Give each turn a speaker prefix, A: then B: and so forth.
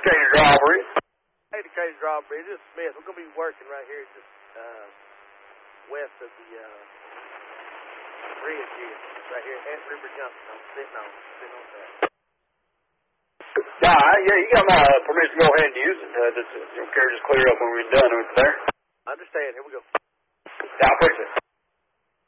A: Decatur Drawbridge.
B: Hey, Decatur Drawbridge. This is Smith. We're going to be working right here just west of the bridge here. Right here at River Junction. I'm sitting on that.
A: Yeah, you got my permission to go ahead and use it. Just clear up when we're done over there.
B: I understand. Here we go.
A: Yeah, I appreciate it.